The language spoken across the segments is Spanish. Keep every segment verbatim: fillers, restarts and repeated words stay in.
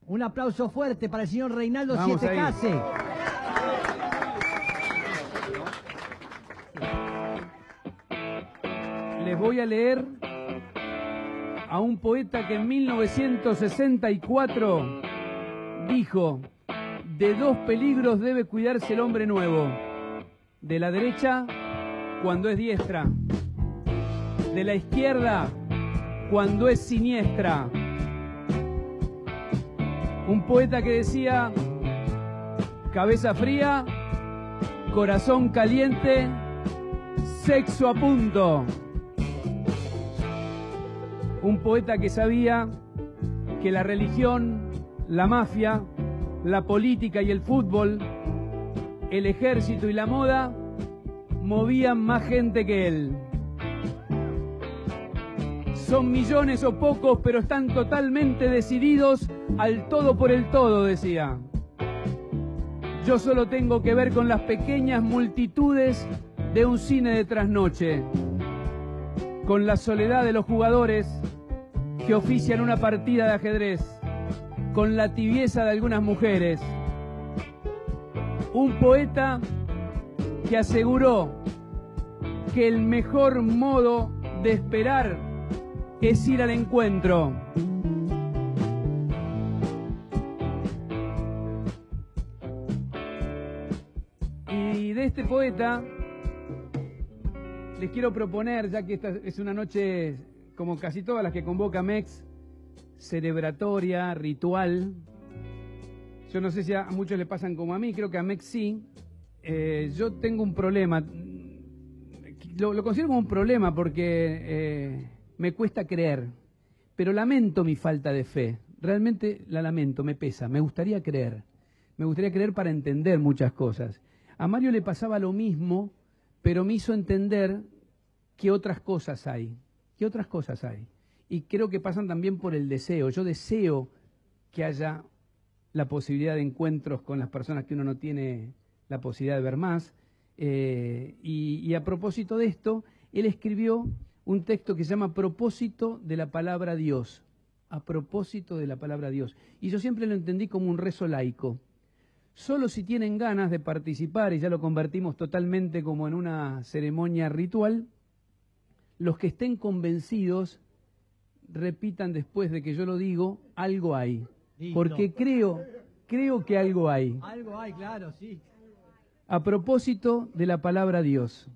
Un aplauso fuerte para el señor Reinaldo Vamos Siete ahí. Case. Les voy a leer a un poeta que en mil novecientos sesenta y cuatro dijo: de dos peligros debe cuidarse el hombre nuevo, de la derecha cuando es diestra, de la izquierda cuando es siniestra. Un poeta que decía: cabeza fría, corazón caliente, sexo a punto. Un poeta que sabía que la religión, la mafia, la política y el fútbol, el ejército y la moda movían más gente que él. Son millones o pocos, pero están totalmente decididos al todo por el todo, decía. Yo solo tengo que ver con las pequeñas multitudes de un cine de trasnoche, con la soledad de los jugadores que ofician una partida de ajedrez, con la tibieza de algunas mujeres. Un poeta que aseguró que el mejor modo de esperar es ir al encuentro. Y de este poeta les quiero proponer, ya que esta es una noche, como casi todas las que convoca Mex, celebratoria, ritual. Yo no sé si a muchos le pasan como a mí, creo que a Mex sí. Eh, yo tengo un problema, lo, lo considero como un problema porque eh, me cuesta creer, pero lamento mi falta de fe, realmente la lamento, me pesa, me gustaría creer, me gustaría creer para entender muchas cosas. A Mario le pasaba lo mismo, pero me hizo entender que otras cosas hay, que otras cosas hay. Y creo que pasan también por el deseo. Yo deseo que haya la posibilidad de encuentros con las personas que uno no tiene la posibilidad de ver más. Eh, y, y a propósito de esto, él escribió un texto que se llama Propósito de la Palabra Dios. A propósito de la Palabra Dios. Y yo siempre lo entendí como un rezo laico. Solo si tienen ganas de participar, y ya lo convertimos totalmente como en una ceremonia ritual, los que estén convencidos repitan después de que yo lo digo, algo hay. Listo. Porque creo, creo que algo hay. Algo hay, claro, sí. A propósito de la palabra Dios.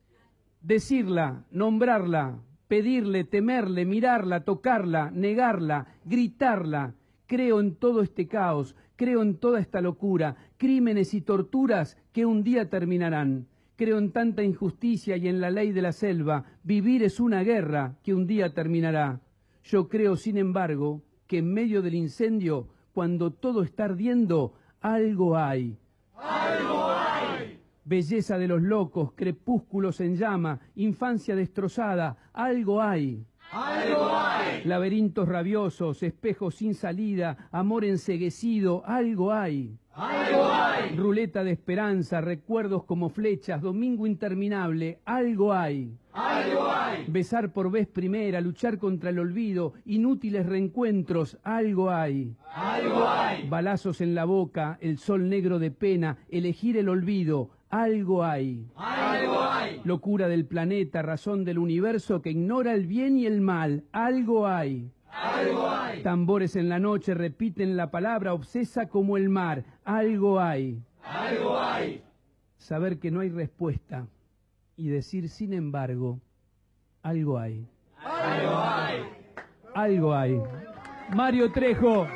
Decirla, nombrarla, pedirle, temerle, mirarla, tocarla, negarla, gritarla. Creo en todo este caos, creo en toda esta locura, crímenes y torturas que un día terminarán. Creo en tanta injusticia y en la ley de la selva. Vivir es una guerra que un día terminará. Yo creo, sin embargo, que en medio del incendio, cuando todo está ardiendo, algo hay. ¡Algo hay! Belleza de los locos, crepúsculos en llama, infancia destrozada, algo hay. ¡Algo hay! Laberintos rabiosos, espejos sin salida, amor enceguecido, algo hay. ¡Algo hay! Ruleta de esperanza, recuerdos como flechas, domingo interminable, algo hay. ¡Algo hay! Besar por vez primera, luchar contra el olvido, inútiles reencuentros, algo hay. ¡Algo hay! Balazos en la boca, el sol negro de pena, elegir el olvido, algo hay. ¡Algo hay! Locura del planeta, razón del universo que ignora el bien y el mal, algo hay. ¡Algo hay! Tambores en la noche repiten la palabra obsesa como el mar, algo hay. ¡Algo hay! Saber que no hay respuesta y decir sin embargo, algo hay. ¡Algo hay! Algo hay. Mario Trejo.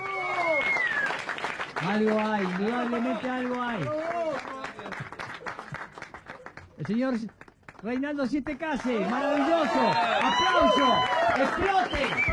Algo hay, indudablemente algo hay. El señor Reinaldo Siete Case, maravilloso. ¡Aplauso! ¡Explote!